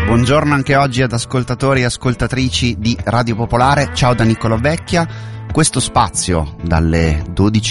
Buongiorno anche oggi ad ascoltatori e ascoltatrici di Radio Popolare. Ciao da Niccolò Vecchia. Questo spazio dalle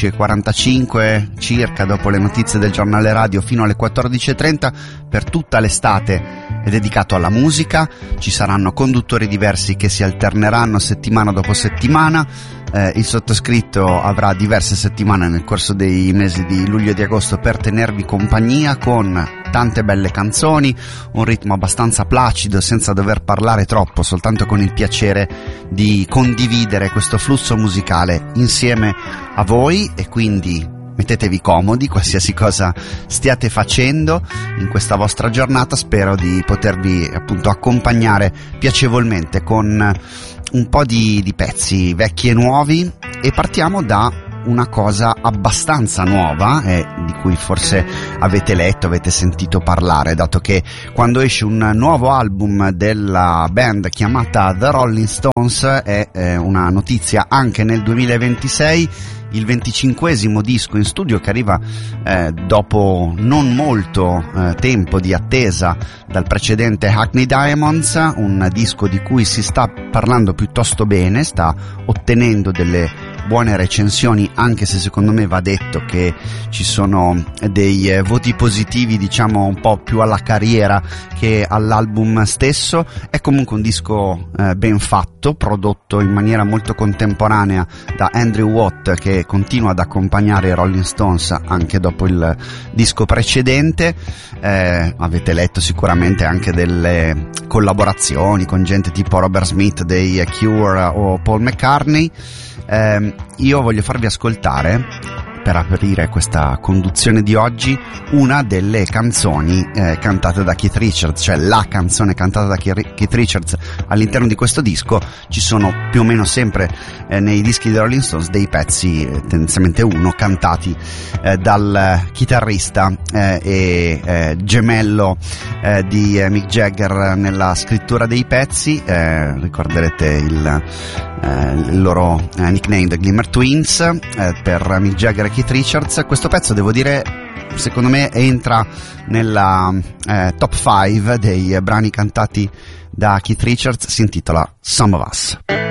12.45 circa, dopo le notizie del giornale radio, fino alle 14.30 per tutta l'estate è dedicato alla musica. Ci saranno conduttori diversi che si alterneranno settimana dopo settimana. Il sottoscritto avrà diverse settimane nel corso dei mesi di luglio e di agosto per tenervi compagnia con tante belle canzoni, un ritmo abbastanza placido, senza dover parlare troppo, soltanto con il piacere di condividere questo flusso musicale insieme a voi. E quindi mettetevi comodi, qualsiasi cosa stiate facendo in questa vostra giornata. Spero di potervi appunto accompagnare piacevolmente con un po' di pezzi vecchi e nuovi, e partiamo da una cosa abbastanza nuova e di cui forse avete letto, avete sentito parlare, dato che quando esce un nuovo album della band chiamata The Rolling Stones è una notizia anche nel 2026. Il 25esimo disco in studio, che arriva dopo non molto tempo di attesa dal precedente Hackney Diamonds, un disco di cui si sta parlando piuttosto bene, sta ottenendo delle buone recensioni, anche se secondo me va detto che ci sono dei voti positivi, diciamo un po' più alla carriera che all'album stesso. È comunque un disco ben fatto, prodotto in maniera molto contemporanea da Andrew Watt, che continua ad accompagnare i Rolling Stones anche dopo il disco precedente. Avete letto sicuramente anche delle collaborazioni con gente tipo Robert Smith dei Cure o Paul McCartney. Io voglio farvi ascoltare, per aprire questa conduzione di oggi, una delle canzoni cantate da Keith Richards, cioè la canzone cantata da Keith Richards all'interno di questo disco. Ci sono più o meno sempre nei dischi dei Rolling Stones dei pezzi, tendenzialmente uno, cantati dal chitarrista e gemello di Mick Jagger nella scrittura dei pezzi. Ricorderete il loro nickname, The Glimmer Twins, per Mick Jagger e Keith Richards. Questo pezzo, devo dire, secondo me entra nella top 5 dei brani cantati da Keith Richards. Si intitola Some of Us.